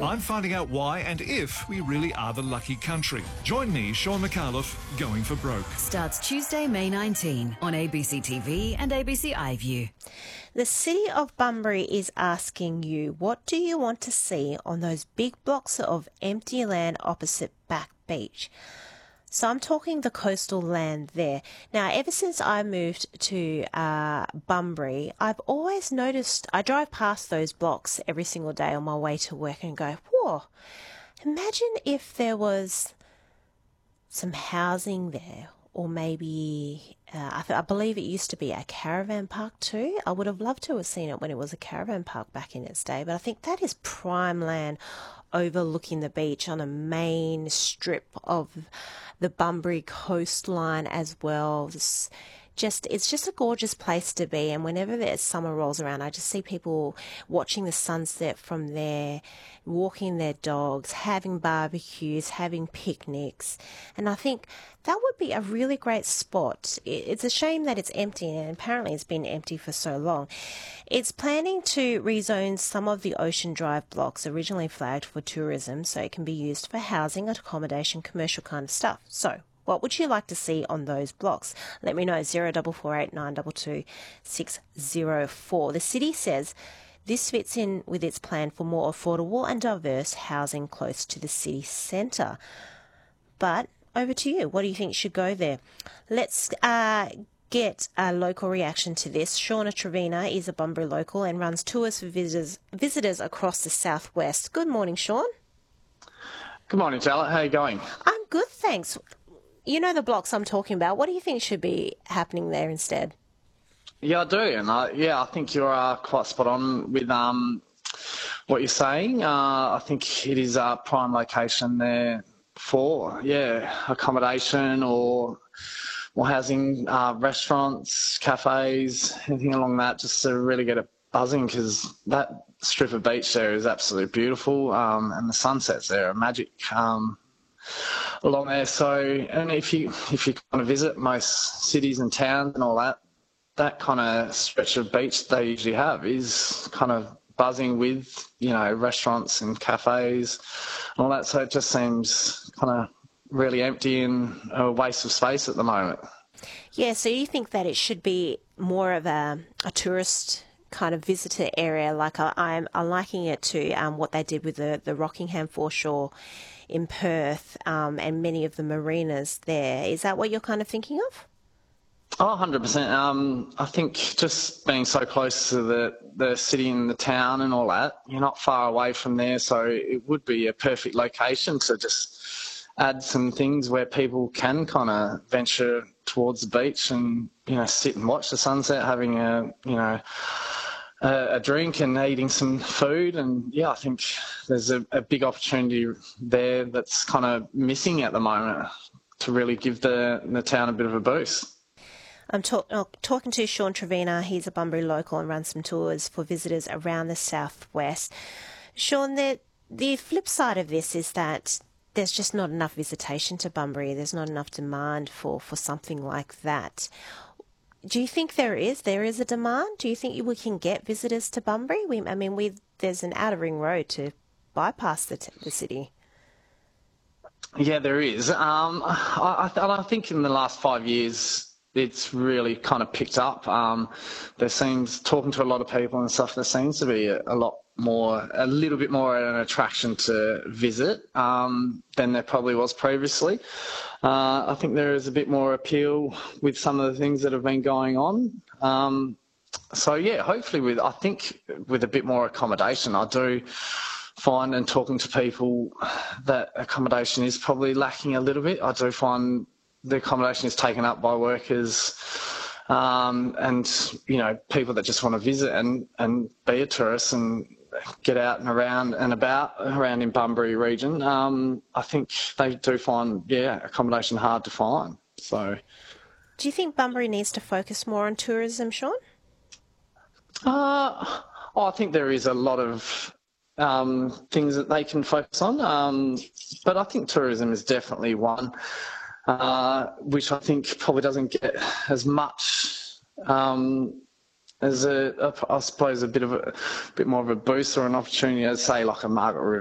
I'm finding out why and if we really are the lucky country. Join me, Sean McAuliffe, Going for Broke. Starts Tuesday, May 19 on ABC TV and ABC iView. The City of Bunbury is asking you, what do you want to see on those big blocks of empty land opposite Back Beach? So I'm talking the coastal land there. Now, ever since I moved to Bunbury, I've always noticed, I drive past those blocks every single day on my way to work and go, whoa, imagine if there was some housing there, or maybe, I believe it used to be a caravan park too. I would have loved to have seen it when it was a caravan park back in its day, but I think that is prime land overlooking the beach on a main strip of the Bunbury coastline as well. It's just a gorgeous place to be, and whenever there's summer rolls around, I just see people watching the sunset from there, walking their dogs, having barbecues, having picnics, and I think that would be a really great spot. It's a shame that it's empty, and apparently it's been empty for so long. It's planning to rezone some of the Ocean Drive blocks originally flagged for tourism, so it can be used for housing, accommodation, commercial kind of stuff. So what would you like to see on those blocks? Let me know, 0448 922 604. The city says this fits in with its plan for more affordable and diverse housing close to the city centre. But over to you. What do you think should go there? Let's get a local reaction to this. Shauna Trevina is a Bunbury local and runs tours for visitors across the southwest. Good morning, Sean. Good morning, Charlotte. How are you going? I'm good, thanks. You know the blocks I'm talking about. What do you think should be happening there instead? Yeah, I do. And I think you're quite spot on with what you're saying. I think it is a prime location there for, accommodation or housing, restaurants, cafes, anything along that, just to really get it buzzing, because that strip of beach there is absolutely beautiful, and the sunsets there are magic. Along there, so, and if you kind of visit most cities and towns and all that kind of stretch of beach they usually have is kind of buzzing with, restaurants and cafes and all that, so it just seems kind of really empty and a waste of space at the moment. Yeah, so you think that it should be more of a tourist kind of visitor area, like I'm liking it to what they did with the Rockingham foreshore in Perth, and many of the marinas there. Is that what you're kind of thinking of? Oh, 100%. I think just being so close to the city and the town and all that, you're not far away from there, so it would be a perfect location to just add some things where people can kind of venture towards the beach and, sit and watch the sunset, having a drink and eating some food. And I think there's a big opportunity there that's kind of missing at the moment to really give the town a bit of a boost. I'm talking to Sean Trevina. He's a Bunbury local and runs some tours for visitors around the southwest. Sean, the flip side of this is that there's just not enough visitation to Bunbury. There's not enough demand for something like that. Do you think there is a demand? Do you think we can get visitors to Bunbury? There's an outer ring road to bypass the city. Yeah, there is. I think in the last 5 years, it's really kind of picked up. Talking to a lot of people and stuff, there seems to be a little bit more an attraction to visit than there probably was previously. I think there is a bit more appeal with some of the things that have been going on. Hopefully with a bit more accommodation. I do find, and talking to people, that accommodation is probably lacking a little bit. I do find the accommodation is taken up by workers and people that just want to visit and be a tourist and get out and around in Bunbury region. I think they do find accommodation hard to find. So, do you think Bunbury needs to focus more on tourism, Sean? I think there is a lot of things that they can focus on, but I think tourism is definitely one, which I think probably doesn't get as much as I suppose a bit more of a boost or an opportunity as, say, like a Margaret River